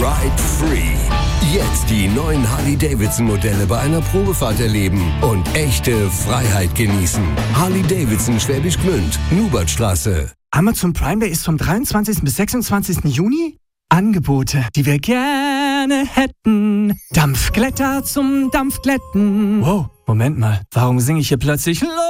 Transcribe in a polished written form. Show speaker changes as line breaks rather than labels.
Ride Free. Jetzt die neuen Harley-Davidson-Modelle bei einer Probefahrt erleben und echte Freiheit genießen. Harley-Davidson Schwäbisch Gmünd, Nubertstraße.
Amazon Prime Day ist vom 23. bis 26. Juni. Angebote, die wir gerne hätten. Dampfglätter zum Dampfglätten. Wow, Moment mal, warum singe ich hier plötzlich